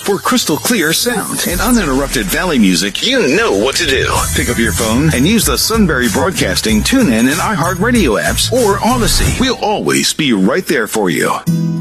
For crystal clear sound and uninterrupted Valley music, you know what to do. Pick up your phone and use the Sunbury Broadcasting TuneIn and iHeartRadio apps or Odyssey. We'll always be right there for you.